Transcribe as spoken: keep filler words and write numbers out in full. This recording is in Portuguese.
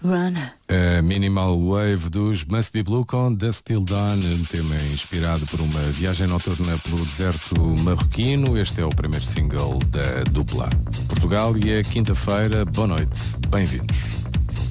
Run. A Minimal Wave dos Must Be Blue com Dusk Till Dawn, um tema inspirado por uma viagem noturna pelo deserto marroquino. Este é o primeiro single da dupla. Portugal, e é quinta-feira. Boa noite, bem-vindos.